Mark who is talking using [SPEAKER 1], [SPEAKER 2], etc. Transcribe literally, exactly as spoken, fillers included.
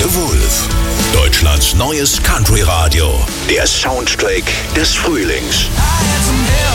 [SPEAKER 1] The Wolf. Deutschlands neues Country-Radio. Der Soundtrack des Frühlings.